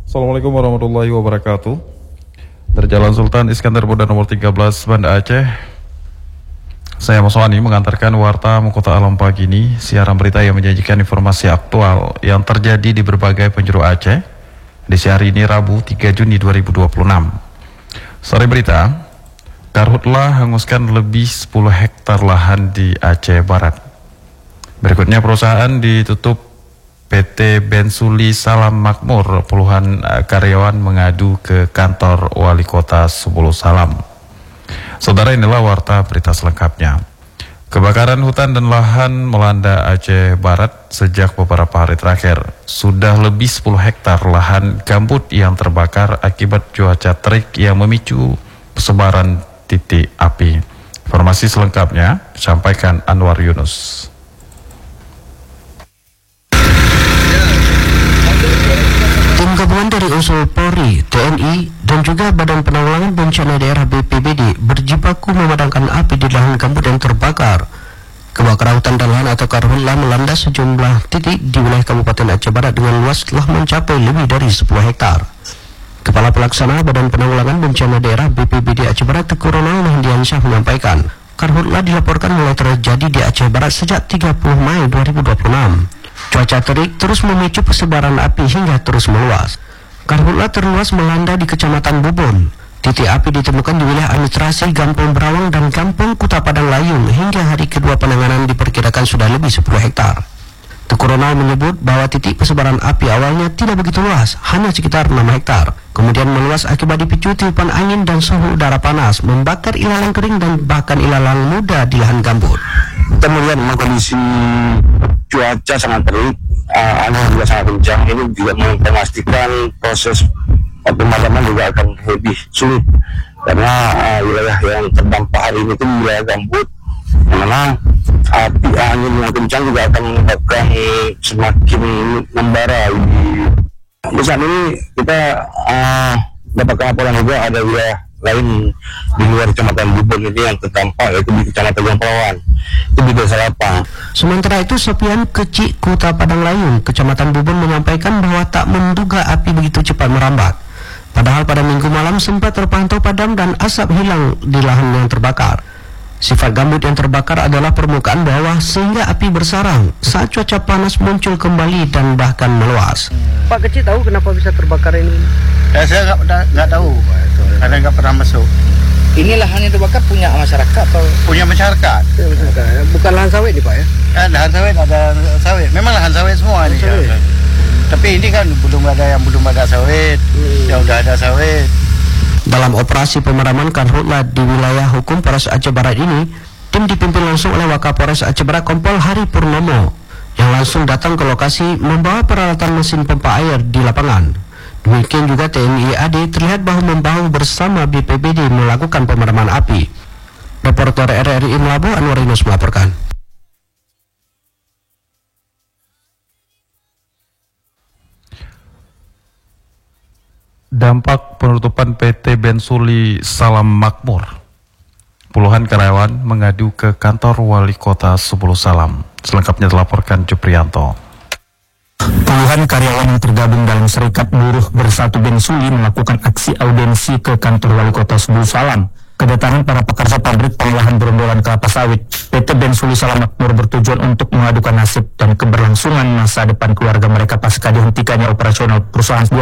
Assalamualaikum warahmatullahi wabarakatuh. Dari Jalan Sultan Iskandar Muda nomor 13 Banda Aceh, saya Maswani mengantarkan warta Mahkota Alam pagi ini, siaran berita yang menjanjikan informasi aktual yang terjadi di berbagai penjuru Aceh di hari ini Rabu 3 Juni 2026. Sore berita, karhutlah hanguskan lebih 10 hektar lahan di Aceh Barat. Berikutnya perusahaan ditutup PT Bensuli Salam Makmur, puluhan karyawan mengadu ke kantor Wali Kota Sebulu Salam. Saudara, inilah warta berita selengkapnya. Kebakaran hutan dan lahan melanda Aceh Barat sejak beberapa hari terakhir. Sudah lebih 10 hektar lahan gambut yang terbakar akibat cuaca terik yang memicu persebaran titik api. Informasi selengkapnya disampaikan Anwar Yunus. Tim gabungan dari unsur Polri, TNI, dan juga Badan Penanggulangan Bencana Daerah BPBD berjibaku memadamkan api di lahan gambut yang terbakar. Kebakaran hutan dan lahan atau karhutlah melanda sejumlah titik di wilayah Kabupaten Aceh Barat dengan luas telah mencapai lebih dari 10 hektar. Kepala Pelaksana Badan Penanggulangan Bencana Daerah BPBD Aceh Barat, Teguh Ronald Mahdiansyah menyampaikan, karhutlah dilaporkan mulai terjadi di Aceh Barat sejak 30 Mei 2026. Cuaca terik terus memicu persebaran api hingga terus meluas. Karhutlah terluas melanda di Kecamatan Bubon. Titik api ditemukan di wilayah administrasi Gampong Berawang dan Kampung Kuta Padang Layung. Hingga hari kedua penanganan diperkirakan sudah lebih 10 hektar. Teguh Ronald menyebut bahwa titik persebaran api awalnya tidak begitu luas, hanya sekitar 6 hektar. Kemudian meluas akibat dipicu tiupan angin dan suhu udara panas, membakar ilalang kering dan bahkan ilalang muda di lahan gambut. Kita melihat memang kondisi cuaca sangat terik, angin juga sangat kencang. Ini juga memastikan proses pemadaman juga akan lebih sulit karena wilayah yang terdampak hari ini itu wilayah gambut, karena api angin yang kencang juga akan menyebabkan semakin membara. Di saat ini kita dapatkan laporan juga ada wilayah lain di luar Kecamatan Bubon ini yang terdampak, yaitu di Kecamatan Jampelawan, itu di Desa Lapang. Sementara itu, Sopian Kecik Kuta Padang Layung, Kecamatan Bubon menyampaikan bahwa tak menduga api begitu cepat merambat. Padahal pada minggu malam sempat terpantau padam dan asap hilang di lahan yang terbakar. Sifat gambut yang terbakar adalah permukaan bawah sehingga api bersarang saat cuaca panas muncul kembali dan bahkan meluas. Pak Kecik tahu kenapa bisa terbakar ini? Saya nggak tahu, karena nggak pernah masuk. Ini lahan yang terbakar punya masyarakat atau? Punya masyarakat. Bukan lahan sawit nih Pak ya? Lahan sawit, ada sawit. Memang lahan sawit semua ini. Ya. Tapi ini kan belum ada sawit. Ya udah ada sawit. Dalam operasi pemadaman karhutlah di wilayah hukum Polres Aceh Barat ini, tim dipimpin langsung oleh Wakapolres Aceh Barat Kompol Hari Purnomo yang langsung datang ke lokasi membawa peralatan mesin pompa air di lapangan. Demikian juga TNI AD terlihat bahu-membahu bersama BPBD melakukan pemadaman api. Reporter RRI Melabu Anwar Yunus melaporkan. Dampak penutupan PT Bensuli Salam Makmur. Puluhan karyawan mengadu ke kantor Wali Kota Sebulu Salam. Selengkapnya dilaporkan Juprianto. Puluhan karyawan yang tergabung dalam Serikat Buruh Bersatu Bensuli melakukan aksi audensi ke kantor Wali Kota Sebulu Salam. Kedatangan para pekerja pabrik pengolahan gerombolan kelapa sawit PT Bensuli Salam Makmur bertujuan untuk mengadukan nasib dan keberlangsungan masa depan keluarga mereka pasca dihentikannya operasional perusahaan